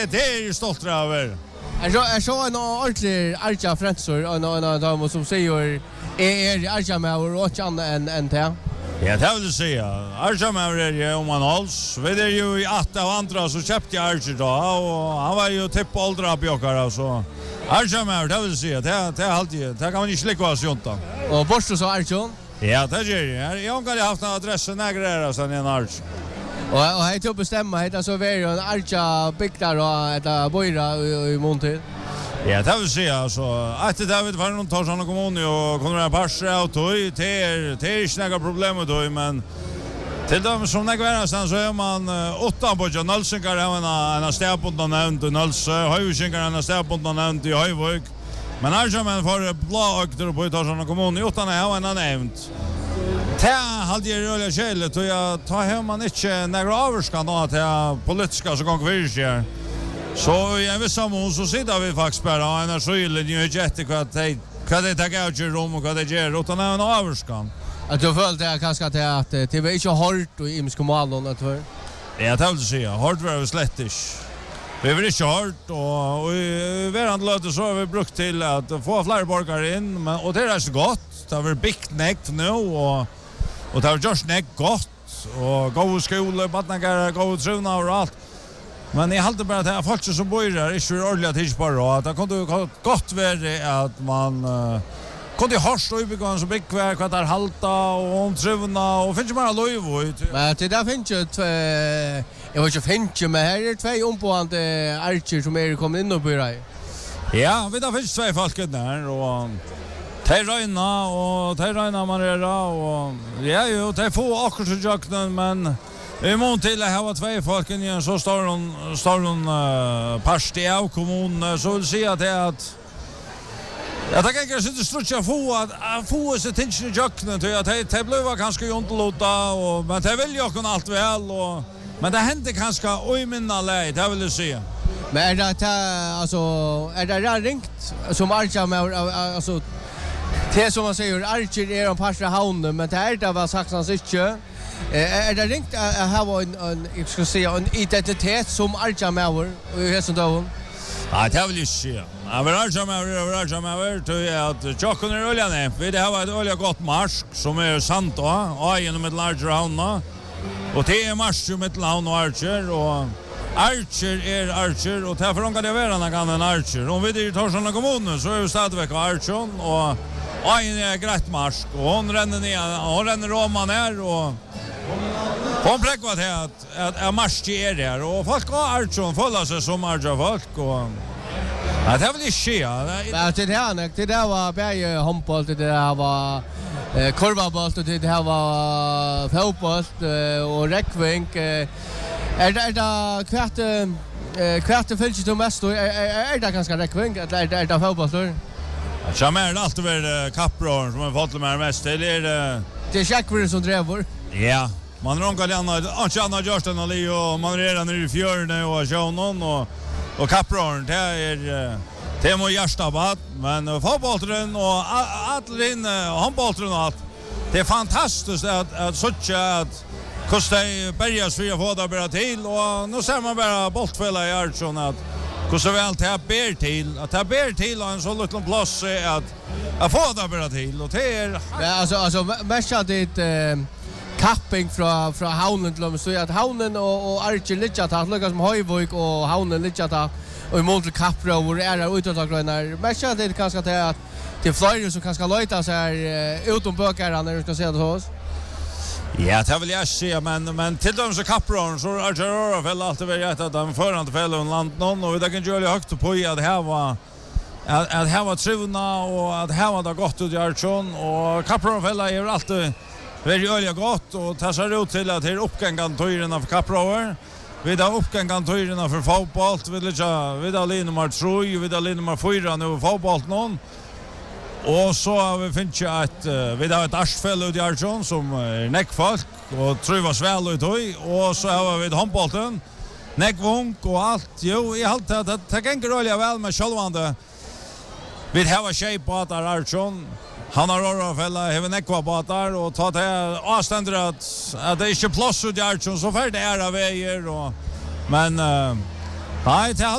Det är stolt över. Jag såg en ordentlig Arja Frensor och en som säger Arja med och än det. Ja, det vill säga. Arja med är om man hålls. Vi är ju i 8 av andra så köpte jag Arja då och han var ju typ åldra bjokare så Arja med det vill säga. Det är alltid. Det kan man inte slicka oss junta. Och Borsto så Arja. Ja, det gör jag. Jag har inte haft en adress nägra sen en Arja. Och jag tog bestämma heter så var en Arja Bigdar och ett Boira i Monte. Ja, det vill säga så att David var någon tar såna kommun och kommer att passa ut och det är inga problem med då men till dem som nägra sen så är man 8 på Nolsengar en stäp på den nämnt och Nols Höjsingar en stäp på den nämnt i Höjvik. Men Arja men för blå och på tar såna kommun utan att ha en nämnt. Det hade jag rörliga skälet och jag tar hem man inte några avskan då att jag politiska så gånger virker. Så jag vill samma så sitter vi faktiskt bara en skylen ju jätte att det tar ut rum och det ger utan en avskan. Att du följde jag kanske att det var inte hårt och imskomalen att för. Jag tänkte säga hårt var det slättish. Vi vill inte hårt och vi har låtit så har vi brukt till att få fler borgare in men och det är så gott. Det har varit bigt näkt nu och det har just näkt gott och god skola, badnagar, god truna och allt. Men jag hade bara att folk som bor där inte är ordentligt tidsbara att det kunde gott vara att man kunde harsta och bygga så big kvar vad där halta och om truna och finns bara lov ut. Men det där finns ju jag vet inte finns ju men här är två ombående archer som är kommit in och bor. Ja, vi där finns två folk där och Terraina Manera och ja ju det får också så jakten men i mån till att ha två folk igen så står hon parti av kommun så vill säga att jag tänker kanske inte strucka få så tänker i jakten till att det blev kanske jontlota och men det vill jag kunna allt väl och men det hände kanske oj minna läge det vill jag säga. Men är det ringt som Arja med alltså det som man säger Archer är en parsa havnen men det är det var sagt han inte är det ringt att ha en jag ska säga en identitet som Arja med och hur som då. Ja, det vill jag säga. Arja med tror jag att chocken är oljan för det har ett olja gott marsk som är sant och genom ett larger havn och det är marsk med ett havn och Archer och Archer är Archer och därför kan det vara en Archer. Om vi tar såna kommuner så är det stadigväck Archer och Ajen är grett marsk och hon renner ner hon renner Roman här och hon präckvar till att marsk är där och folk har Archer följer sig som Archer folk och ja, det vill inte ske. Men det där var bäge handboll det där var korvaboll det här var fotboll och räckvink är det kvart fältet som mest är det ganska räckvink eller är det fotboll Ja, men det har alltid varit kapprörn som har fått med mest. Det är Jackburn som driver. Ja, man rånkar Anna Görsten och man är redan i fjörden och kör någon och kapprörn det är mot Gärstabat men fotbolltrön och Adlin handbolltrön och allt. Det är fantastiskt att söka att kosta bergas för att få det bara till och nu ser man bara boltfälla i Artsson att hur så väl det ber till och en så liten plats att få det bara till och det är alltså mest det kapping från havnen till så att havnen och Archer ligger att lika som Höjvik och havnen ligger att och i mål till Kappra och är utåtagrenar mest det kanske att det flyger som kanske löjta så här utom böckerna när du ska säga det så. Ja, det vill jag säga, men till dem så Kappron så är det röra för alltid vet att de förhand för land någon och det kan ju högt på att det här var trivna och att det här var det gott ut i Artsson och Kappron för är alltid väldigt öliga gott och tar sig ut till att det är uppgången töjrarna för Kappron. Vi har uppgången töjrarna för fotboll, vi har linje nummer 3, vi har linje nummer 4 nu fotboll någon. Och så har vi finnit att vi har ett arsfäll ut i Artsson som är neckfolk och trivas väl ut i. Och så har vi handbollen, neckvunk och allt. Jo, i allt det kan inte röja väl med självande. Vi har tjejbatar Artsson. Han har rörafälla, har neckvabatar och tar det avständer att det är inte plats ut i Artsson så för det är av väger. Men Nej, det